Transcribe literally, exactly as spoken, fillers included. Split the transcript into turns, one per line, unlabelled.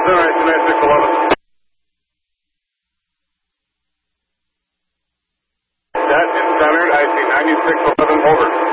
center, I C ninety-six eleven. That is center, I C ninety-six eleven, over.